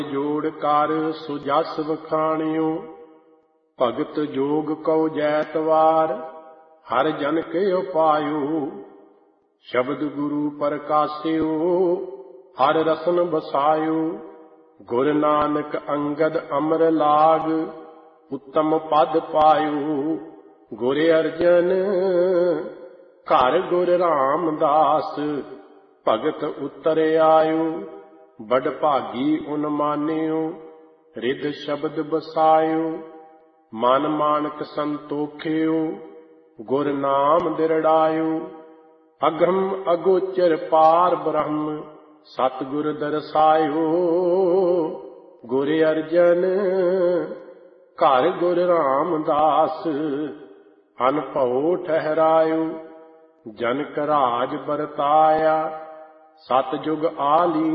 ਜੋੜ ਕਰ ਸੁਜਸ ਵਖਾਣਿਓ, ਭਗਤ ਜੋਗ ਕਉ ਜੈਤਵਾਰ, ਹਰ ਜਨ ਕੇ ਉਪਾਇਓ। ਸ਼ਬਦ ਗੁਰੂ ਪ੍ਰਕਾਸਿਓ, ਹਰ ਰਸਨ ਬਸਾਇਓ। ਗੁਰ ਨਾਨਕ ਅੰਗਦ ਅਮਰ ਲਾਗ, ਉੱਤਮ ਪਦ ਪਾਇਓ। ਗੁਰ ਅਰਜਨ ਘਰ ਗੁਰ ਰਾਮਦਾਸ, ਭਗਤ ਉਤਰ ਆਇਓ। ਬੜ ਭਾਗੀ ਉਨ ਮਾਨਿਓ, ਰਿਦ ਸ਼ਬਦ ਬਸਾਇਓ। ਮਨ ਮਾਨਕ ਸੰਤੋਖਿਓ, ਗੁਰ ਨਾਮ ਦਿਰੜਾਇਓ। ਅਗਮ ਅਗੋਚਰ ਪਾਰ ਬ੍ਰਹਮ, ਸਤਿਗੁਰ ਦਰਸਾਇਓ। ਗੁਰ ਅਰਜਨ ਘਰ ਗੁਰ ਰਾਮਦਾਸ, ਅਨਭਉ ਠਹਿਰਾਇਓ। ਜਨਕ ਰਾਜ ਵਰਤਾਇਆ, ਸਤਿਜੁਗ ਆਲੀ